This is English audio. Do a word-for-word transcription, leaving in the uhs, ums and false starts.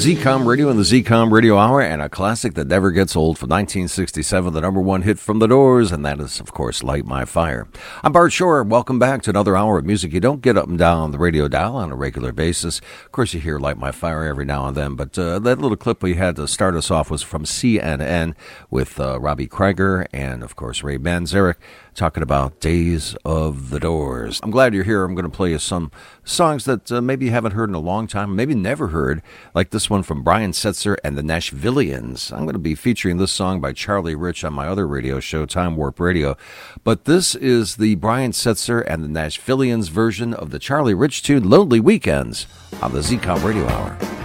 Z COM Radio and the Z COM Radio Hour, and a classic that never gets old from nineteen sixty-seven, the number one hit from The Doors, and that is, of course, Light My Fire. I'm Bart Shore. Welcome back to another hour of music you don't get up and down the radio dial on a regular basis. Of course, you hear Light My Fire every now and then, but uh, that little clip we had to start us off was from C N N with uh, Robbie Krieger and, of course, Ray Manzarek, talking about Days of the Doors. I'm glad you're here. I'm going to play you some songs that uh, maybe you haven't heard in a long time, maybe never heard, like this one from Brian Setzer and the Nashvillians. I'm going to be featuring this song by Charlie Rich on my other radio show, Time Warp Radio. But this is the Brian Setzer and the Nashvillians version of the Charlie Rich tune, Lonely Weekends, on the Z COM Radio Hour.